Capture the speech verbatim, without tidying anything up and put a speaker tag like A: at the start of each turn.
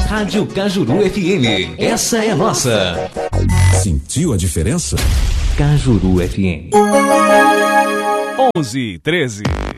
A: Rádio Cajuru F M. Essa é nossa.
B: Sentiu a diferença?
A: Cajuru F M.
C: onze e treze.